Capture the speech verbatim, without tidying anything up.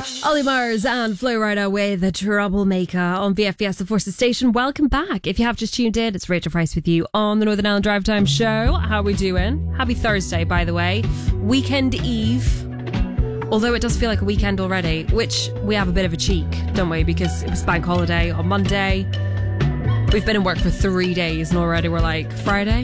Ollie Murs and Flo Rida with The Troublemaker on B F B S The Forces Station. Welcome back. If you have just tuned in, it's Rachel Price with you on the Northern Ireland Drive Time Show. How are we doing? Happy Thursday, by the way. Weekend Eve. Although it does feel like a weekend already, which we have a bit of a cheek, don't we? Because it was bank holiday on Monday. We've been in work for three days and already we're like, Friday?